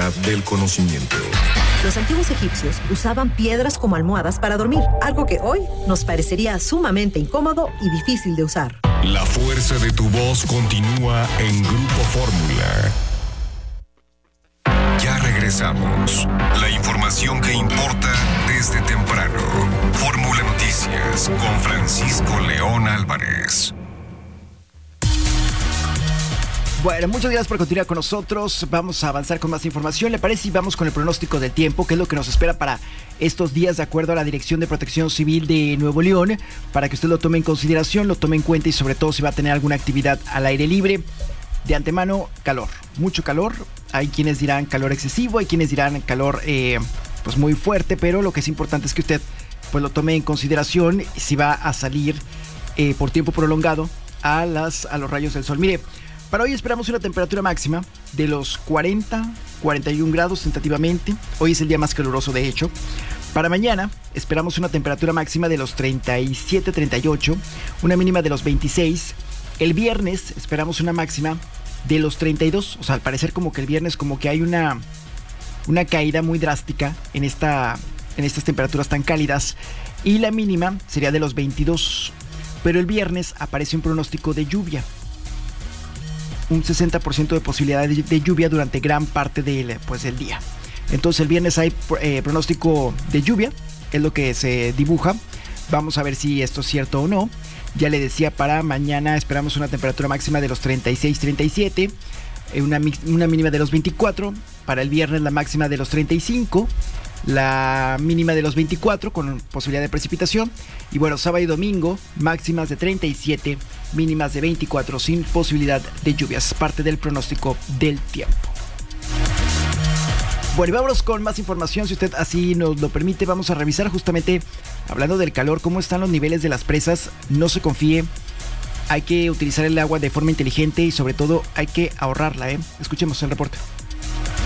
edad del conocimiento. Los antiguos egipcios usaban piedras como almohadas para dormir, algo que hoy nos parecería sumamente incómodo y difícil de usar. La fuerza de tu voz continúa en Grupo Fórmula. Ya regresamos. La información que importa desde temprano. Fórmula Noticias con Francisco León Álvarez. Bueno, muchas gracias por continuar con nosotros. Vamos a avanzar con más información. ¿Le parece si vamos con el pronóstico del tiempo? ¿Qué es lo que nos espera para estos días de acuerdo a la Dirección de Protección Civil de Nuevo León? Para que usted lo tome en consideración, lo tome en cuenta y sobre todo si va a tener alguna actividad al aire libre. De antemano, calor, mucho calor. Hay quienes dirán calor excesivo, hay quienes dirán calor pues muy fuerte, pero lo que es importante es que usted pues lo tome en consideración si va a salir por tiempo prolongado a los rayos del sol. Mire, para hoy esperamos una temperatura máxima de los 41 grados tentativamente. Hoy es el día más caluroso, de hecho. Para mañana esperamos una temperatura máxima de los 37, 38, una mínima de los 26. El viernes esperamos una máxima de los 32. O sea, al parecer como que el viernes como que hay una caída muy drástica en estas temperaturas tan cálidas. Y la mínima sería de los 22. Pero el viernes aparece un pronóstico de lluvia. Un 60% de posibilidad de lluvia durante gran parte del día. Entonces el viernes hay pronóstico de lluvia, es lo que se dibuja. Vamos a ver si esto es cierto o no. Ya le decía, para mañana esperamos una temperatura máxima de los 36, 37, una mínima de los 24. Para el viernes la máxima de los 35, la mínima de los 24 con posibilidad de precipitación. Y bueno, sábado y domingo máximas de 37, mínimas de 24 sin posibilidad de lluvias. Parte del pronóstico del tiempo. Bueno, y vámonos con más información, si usted así nos lo permite. Vamos a revisar justamente, hablando del calor, cómo están los niveles de las presas. No se confíe, hay que utilizar el agua de forma inteligente y sobre todo hay que ahorrarla, Escuchemos el reporte.